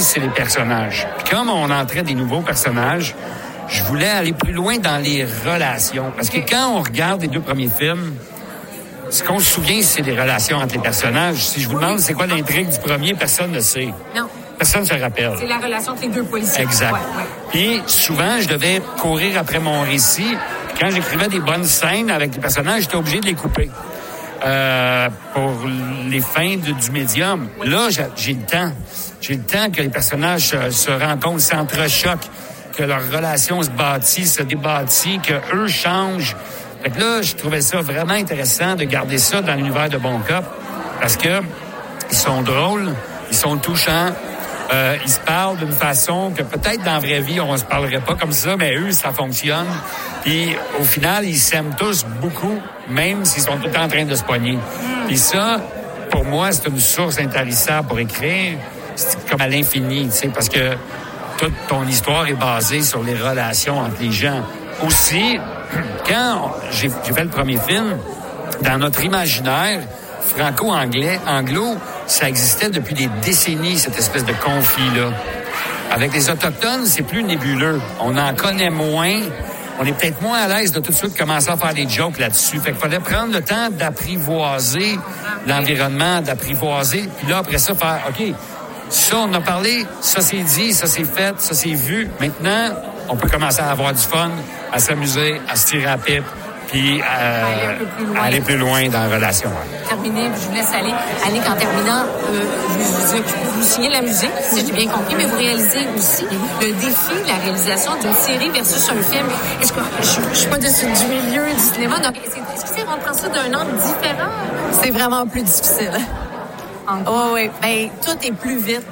c'est les personnages. Puis comme on entrait des nouveaux personnages, je voulais aller plus loin dans les relations. Parce que quand on regarde les deux premiers films, ce qu'on se souvient, c'est les relations entre les personnages. Si je vous demande c'est quoi l'intrigue du premier, personne ne sait. Non. Personne ne se rappelle. C'est la relation entre les deux policiers. Exact. Puis souvent, je devais courir après mon récit. Quand j'écrivais des bonnes scènes avec les personnages, j'étais obligé de les couper. Pour les fins du médium. Là, j'ai le temps. J'ai le temps que les personnages se rencontrent, s'entrechoquent, que leur relation se bâtit, se débâtit, que eux changent. Fait que là, je trouvais ça vraiment intéressant de garder ça dans l'univers de Bon Cop parce que ils sont drôles, ils sont touchants, ils se parlent d'une façon que peut-être dans la vraie vie, on se parlerait pas comme ça, mais eux, ça fonctionne. Puis au final, ils s'aiment tous beaucoup, même s'ils sont tout le temps en train de se pogner. Puis ça, pour moi, c'est une source intarissable pour écrire. C'est comme à l'infini, tu sais, parce que toute ton histoire est basée sur les relations entre les gens. Aussi, quand j'ai fait le premier film, dans notre imaginaire franco-anglo, ça existait depuis des décennies, cette espèce de conflit-là. Avec les Autochtones, c'est plus nébuleux. On en connaît moins. On est peut-être moins à l'aise de tout de suite commencer à faire des jokes là-dessus. Fait qu'il fallait prendre le temps d'apprivoiser l'environnement, d'apprivoiser. Puis là, après ça, faire, OK, ça, on en a parlé, ça c'est dit, ça c'est fait, ça c'est vu. Maintenant, on peut commencer à avoir du fun, à s'amuser, à se tirer à pipe, puis aller plus loin dans la relation. Terminé, je vous laisse aller. Annick, en terminant, vous signez la musique, si j'ai bien compris, mais vous réalisez aussi le défi de la réalisation d'une série versus un film. Est-ce que je suis pas du milieu du cinéma, donc est-ce que on prend ça d'un angle différent? C'est vraiment plus difficile. Oui. Ben, tout est plus vite.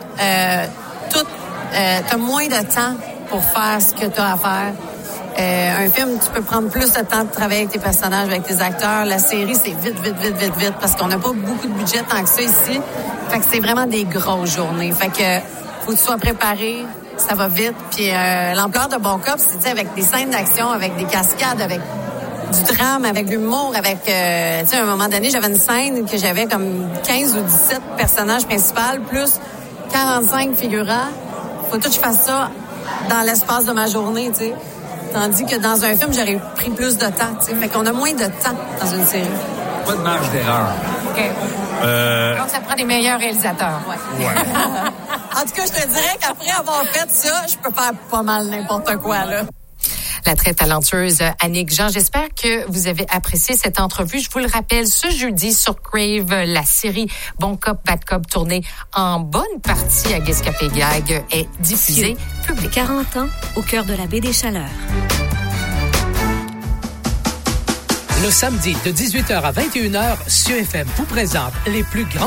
T'as moins de temps pour faire ce que t'as à faire. Un film, tu peux prendre plus de temps de travailler avec tes personnages, avec tes acteurs. La série, c'est vite, parce qu'on n'a pas beaucoup de budget tant que ça ici. Fait que c'est vraiment des grosses journées. Fait que faut que tu sois préparé, ça va vite. Puis l'ampleur de Bon Cop, c'est avec des scènes d'action, avec des cascades, avec du drame, avec l'humour, avec... tu sais, à un moment donné, j'avais une scène que j'avais comme 15 ou 17 personnages principaux, plus 45 figurants. Faut tout que je fasse ça dans l'espace de ma journée, tu sais. Tandis que dans un film, j'aurais pris plus de temps, tu sais. Fait qu'on a moins de temps dans une série. Pas de marge d'erreur. OK. Donc, ça prend des meilleurs réalisateurs. Ouais. En tout cas, je te dirais qu'après avoir fait ça, je peux faire pas mal n'importe quoi, là. La très talentueuse Annick Jean. J'espère que vous avez apprécié cette entrevue. Je vous le rappelle, ce jeudi sur Crave, la série Bon Cop, Bad Cop, tournée en bonne partie à Guiscapéguag, est diffusée publique. 40 ans au cœur de la baie des Chaleurs. Le samedi de 18h à 21h, CIEFM vous présente les plus grands